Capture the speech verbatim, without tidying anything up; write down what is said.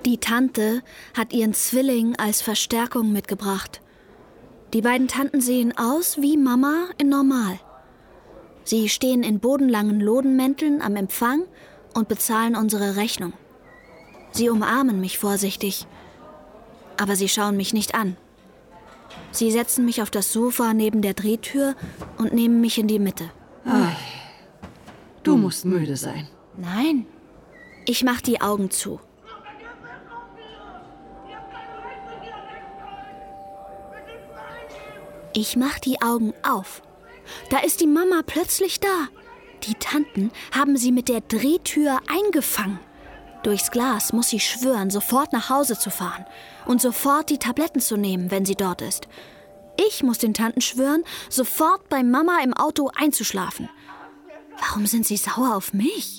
Die Tante hat ihren Zwilling als Verstärkung mitgebracht. Die beiden Tanten sehen aus wie Mama in normal. Sie stehen in bodenlangen Lodenmänteln am Empfang und bezahlen unsere Rechnung. Sie umarmen mich vorsichtig, aber sie schauen mich nicht an. Sie setzen mich auf das Sofa neben der Drehtür und nehmen mich in die Mitte. Ach, du musst müde sein. Nein, ich mach die Augen zu. Ich mach die Augen auf. Da ist die Mama plötzlich da. Die Tanten haben sie mit der Drehtür eingefangen. Durchs Glas muss sie schwören, sofort nach Hause zu fahren und sofort die Tabletten zu nehmen, wenn sie dort ist. Ich muss den Tanten schwören, sofort bei Mama im Auto einzuschlafen. Warum sind sie sauer auf mich?